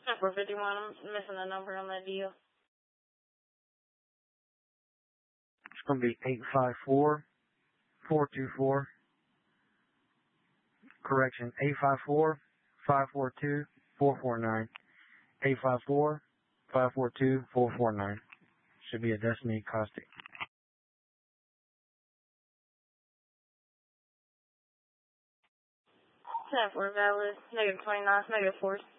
451, I'm missing a number on that deal. It's going to be 854-424. Correction, 854-542-449. 854-542-449. Should be a Destiny Caustic. 10-4 valid, -29, -4.